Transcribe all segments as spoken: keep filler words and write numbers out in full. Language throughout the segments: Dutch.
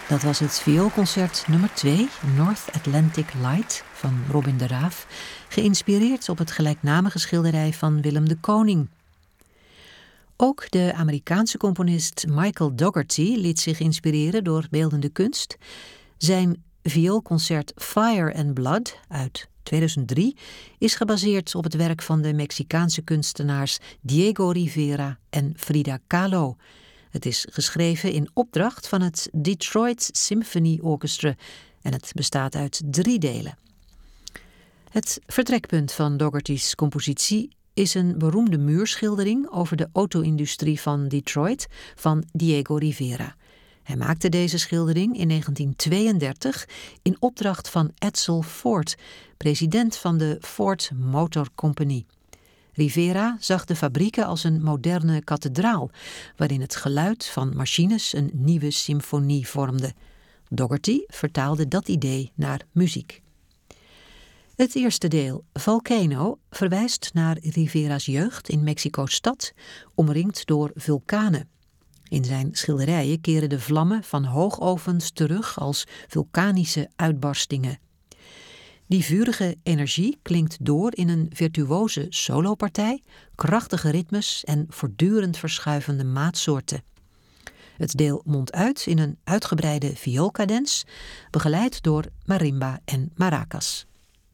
Dat was het vioolconcert nummer twee, North Atlantic Light, van Robin de Raaf, geïnspireerd op het gelijknamige schilderij van Willem de Koning. Ook de Amerikaanse componist Michael Dougherty liet zich inspireren door beeldende kunst. Zijn vioolconcert Fire and Blood uit tweeduizend drie is gebaseerd op het werk van de Mexicaanse kunstenaars Diego Rivera en Frida Kahlo. Het is geschreven in opdracht van het Detroit Symphony Orchestra en het bestaat uit drie delen. Het vertrekpunt van Dougherty's compositie is een beroemde muurschildering over de auto-industrie van Detroit van Diego Rivera. Hij maakte deze schildering in negentien tweeëndertig in opdracht van Edsel Ford, president van de Ford Motor Company. Rivera zag de fabrieken als een moderne kathedraal, waarin het geluid van machines een nieuwe symfonie vormde. Dougherty vertaalde dat idee naar muziek. Het eerste deel, Volcano, verwijst naar Rivera's jeugd in Mexico-stad, omringd door vulkanen. In zijn schilderijen keren de vlammen van hoogovens terug als vulkanische uitbarstingen. Die vurige energie klinkt door in een virtuoze solopartij, krachtige ritmes en voortdurend verschuivende maatsoorten. Het deel mondt uit in een uitgebreide vioolcadens, begeleid door marimba en maracas.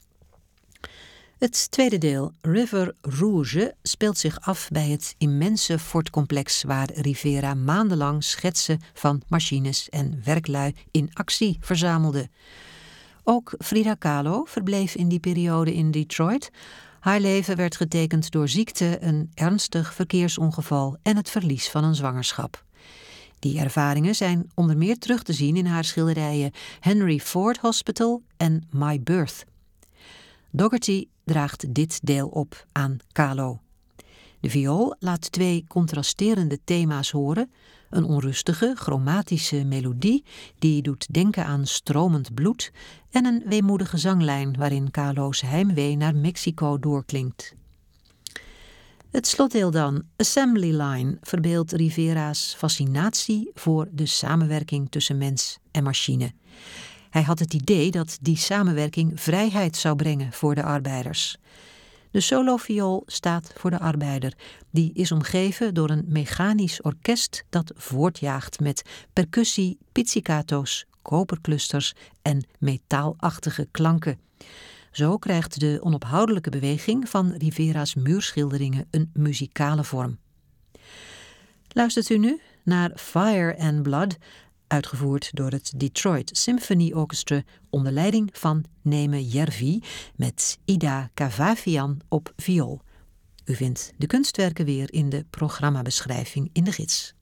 Het tweede deel, River Rouge, speelt zich af bij het immense fortcomplex waar Rivera maandenlang schetsen van machines en werklui in actie verzamelde. Ook Frida Kahlo verbleef in die periode in Detroit. Haar leven werd getekend door ziekte, een ernstig verkeersongeval en het verlies van een zwangerschap. Die ervaringen zijn onder meer terug te zien in haar schilderijen Henry Ford Hospital en My Birth. Dougherty draagt dit deel op aan Kahlo. De viool laat twee contrasterende thema's horen, een onrustige, chromatische melodie die doet denken aan stromend bloed en een weemoedige zanglijn waarin Kahlo's heimwee naar Mexico doorklinkt. Het slotdeel dan, Assembly Line, verbeeldt Rivera's fascinatie voor de samenwerking tussen mens en machine. Hij had het idee dat die samenwerking vrijheid zou brengen voor de arbeiders. De soloviool staat voor de arbeider. Die is omgeven door een mechanisch orkest dat voortjaagt met percussie, pizzicato's, koperclusters en metaalachtige klanken. Zo krijgt de onophoudelijke beweging van Rivera's muurschilderingen een muzikale vorm. Luistert u nu naar Fire and Blood, uitgevoerd door het Detroit Symphony Orchestra onder leiding van Neme Järvi met Ida Kavafian op viool. U vindt de kunstwerken weer in de programmabeschrijving in de gids.